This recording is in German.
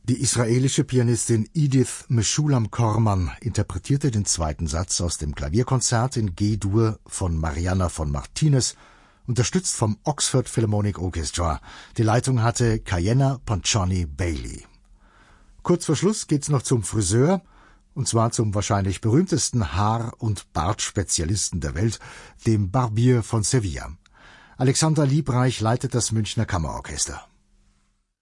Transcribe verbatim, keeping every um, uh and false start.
Die israelische Pianistin Edith Meshulam Korman interpretierte den zweiten Satz aus dem Klavierkonzert in G-Dur von Marianna von Martinez, unterstützt vom Oxford Philharmonic Orchestra. Die Leitung hatte Kayenna Poncioni Bailey. Kurz vor Schluss geht's noch zum Friseur, und zwar zum wahrscheinlich berühmtesten Haar- und Bartspezialisten der Welt, dem Barbier von Sevilla. Alexander Liebreich leitet das Münchner Kammerorchester.